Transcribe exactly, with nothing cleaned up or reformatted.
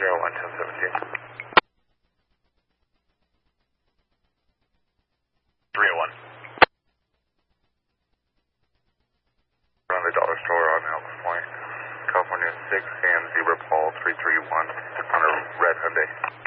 zero one ten seventeen. three oh one. Around the dollar store on Elks Point, California six and Zebra Paul three three one on a red Hyundai.